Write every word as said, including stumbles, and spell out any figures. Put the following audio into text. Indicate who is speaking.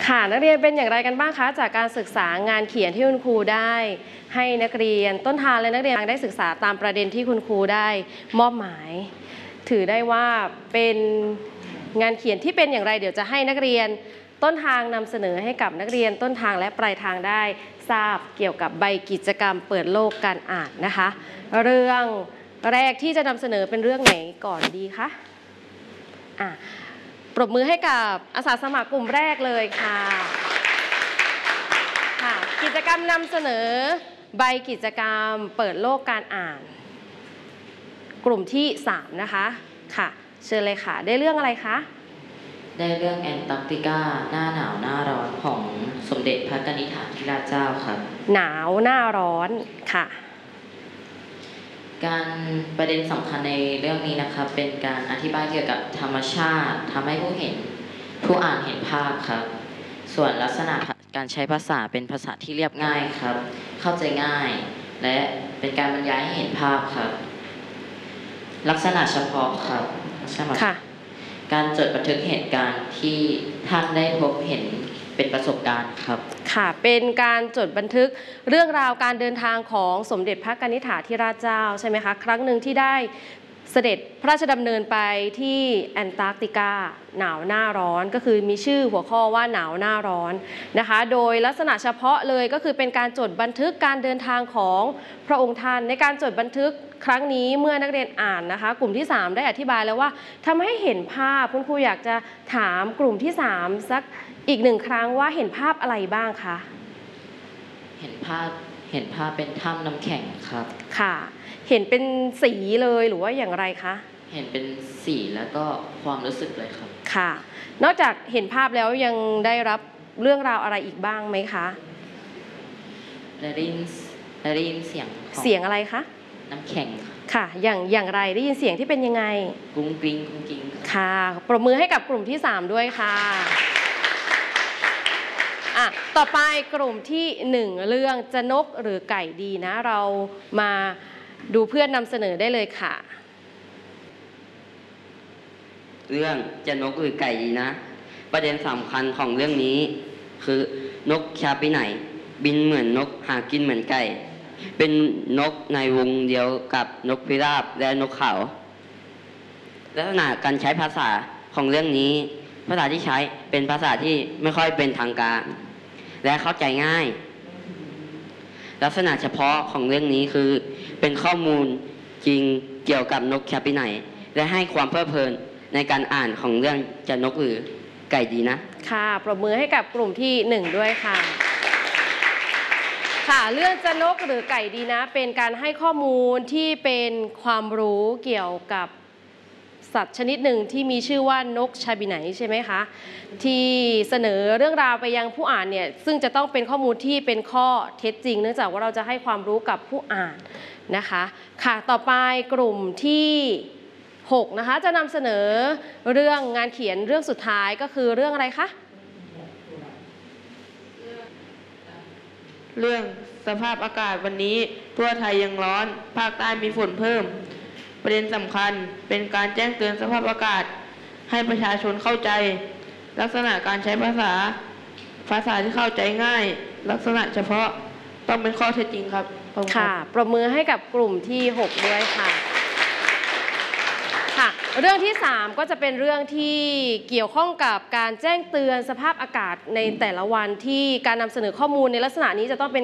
Speaker 1: ค่ะนักเรียนเป็นอย่างไรกันบ้างคะจากการศึกษางานเขียนที่คุณครูได้ให้นักเรียนต้นทางและนักเรียนได้ศึกษาตามประเด็นที่คุณครูได้มอบหมายถือได้ว่าเป็นงานเขียนที่เป็นอย่างไรเดี๋ยวจะให้นักเรียนต้นทางนำเสนอให้กับนักเรียนต้นทางและปลายทางได้ทราบเกี่ยวกับใบกิจกรรมเปิดโลกการอ่านนะคะเรื่องแรกที่จะนำเสนอเป็นเรื่องไหนก่อนดีคะอ่ะปรบมือให้กับอาสาสมัครกลุ่มแรกเลยค่ะค่ะกิจกรรมนำเสนอใบกิจกรรมเปิดโลกการอ่านกลุ่มที่สามนะคะค่ะเชิญเลยค่ะได้เรื่องอะไรคะ
Speaker 2: ได้เรื่องแอนตาร์กติกาหน้าหนาวหน้าร้อนของสมเด็จพระกนิษฐาธิราชเจ้าครับ
Speaker 1: หนาวหน้าร้อนค่ะ
Speaker 2: การประเด็นสำคัญในเรื่องนี้นะครับเป็นการอธิบายเกี่ยวกับธรรมชาติทำให้ผู้เห็นผู้อ่านเห็นภาพครับส่วนลักษณะการใช้ภาษาเป็นภาษาที่เรียบง่ายครับเข้าใจง่ายและเป็นการบรรยายให้เห็นภาพครับลักษณะเฉพาะครับใช่ไหมค่ะการจดบันทึกเหตุการณ์ที่ท่านได้พบเห็นเป็นประสบการณ์ครับ
Speaker 1: ค่ะเป็นการจดบันทึกเรื่องราวการเดินทางของสมเด็จพระกนิษฐาธิราชเจ้าใช่ไหมคะครั้งหนึ่งที่ได้เสด็จพระราชดำเนินไปที่แอนตาร์กติกาหนาวหน้าร้อนก็คือมีชื่อหัวข้อว่าหนาวหน้าร้อนนะคะโดยลักษณะเฉพาะเลยก็คือเป็นการจดบันทึกการเดินทางของพระองค์ท่านในการจดบันทึกครั้งนี้เมื่อนักเรียนอ่านนะคะกลุ่มที่สามได้อธิบายแล้วว่าทำให้เห็นภาพคุณครูอยากจะถามกลุ่มที่สามสักอีกหนึ่งครั้งว่าเห็นภาพอะไรบ้างคะ
Speaker 2: เห็นภาพเห็นภาพเป็นถ้ำน้ำแข็งครับ
Speaker 1: ค่ะเห็นเป็นสีเลยหรือว่าอย่างไรคะ
Speaker 2: เห็นเป็นสีแล้วก็ความรู้สึกเลยครับ
Speaker 1: ค่ะนอกจากเห็นภาพแล้วยังได้รับเรื่องราวอะไรอีกบ้างไหมคะ
Speaker 2: ได้ยินได้ยินเสียง
Speaker 1: เสียงอะไรคะ
Speaker 2: น้ำแข็ง
Speaker 1: ค่ะอย่างอย่างไรได้ยินเสียงที่เป็นยังไง
Speaker 2: กุ้งกิ้งกุ้งกิ้ง
Speaker 1: ค่ะปรบมือให้กับกลุ่มที่สามด้วยค่ะอ่ะต่อไปกลุ่มที่หนึ่งเรื่องจะนกหรือไก่ดีนะเรามาดูเพื่อนนำเสนอได้เลยค่ะ
Speaker 3: เรื่องจะนกหรือไก่ดีนะประเด็นสำคัญของเรื่องนี้คือนกชาไปไหนบินเหมือนนกหากินเหมือนไก่เป็นนกในวงเดียวกับนกพิราบและนกเขาลักษณะการใช้ภาษาของเรื่องนี้ภาษาที่ใช้เป็นภาษาที่ไม่ค่อยเป็นทางการและเข้าใจง่ายลักษณะเฉพาะของเรื่องนี้คือเป็นข้อมูลจริงเกี่ยวกับนกชาไปไหนและให้ความเพลิดเพลินในการอ่านของเรื่องจะนกหรือไก่ดีนะ
Speaker 1: ค่ะปรบมือให้กับกลุ่มที่หนึ่งด้วยค่ะค่ะเรื่องจะนกหรือไก่ดีนะเป็นการให้ข้อมูลที่เป็นความรู้เกี่ยวกับสัตว์ชนิดหนึ่งที่มีชื่อว่านกชาบิไหนใช่ไหมคะที่เสนอเรื่องราวไปยังผู้อ่านเนี่ยซึ่งจะต้องเป็นข้อมูลที่เป็นข้อเท็จจริงเนื่องจากว่าเราจะให้ความรู้กับผู้อ่านนะคะค่ะต่อไปกลุ่มที่หกนะคะจะนำเสนอเรื่องงานเขียนเรื่องสุดท้ายก็คือเรื่องอะไรคะ
Speaker 4: เรื่องสภาพอากาศวันนี้ทั่วไทยยังร้อนภาคใต้มีฝนเพิ่มประเด็นสำคัญเป็นการแจ้งเตือนสภาพอากาศให้ประชาชนเข้าใจลักษณะการใช้ภาษาภาษาที่เข้าใจง่ายลักษณะเฉพาะต้องเป็นข้อเท็จจริงครับ
Speaker 1: ค่ะปรบมือให้กับกลุ่มที่หกด้วยค่ะค่ะเรื่องที่สามก็จะเป็นเรื่องที่เกี่ยวข้องกับการแจ้งเตือนสภาพอากาศในแต่ละวันที่การนำเสนอข้อมูลในลักษณะนี้จะต้องเป็น